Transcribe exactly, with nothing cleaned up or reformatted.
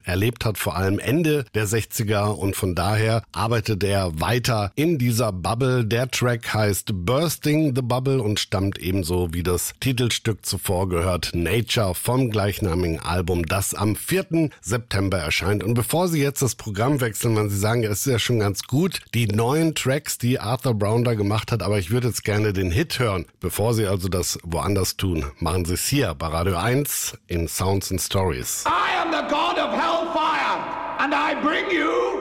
erlebt hat, vor allem Ende der sechziger, und von daher arbeitet er weiter in dieser Bubble. Der Track heißt Bursting the Bubble und stammt ebenso wie das Titelstück zuvor gehört, Nature, vom gleichnamigen Album, das am vierten September erscheint. Und bevor Sie jetzt das Programm wechseln, wenn Sie sagen, es ist ja schon ganz gut, die neuen Tracks, die Arthur Brown da gemacht hat, aber ich würde jetzt gerne den Hit hören. Bevor Sie also das woanders tun, machen Sie es hier bei Radio eins in Sounds and Stories. I am the god of hellfire and I bring you